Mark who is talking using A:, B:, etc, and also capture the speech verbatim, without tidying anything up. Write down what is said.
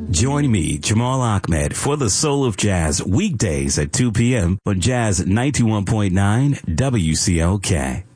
A: Join me, Jamal Ahmed, for the Soul of Jazz weekdays at two p.m. on Jazz ninety-one point nine W C L K.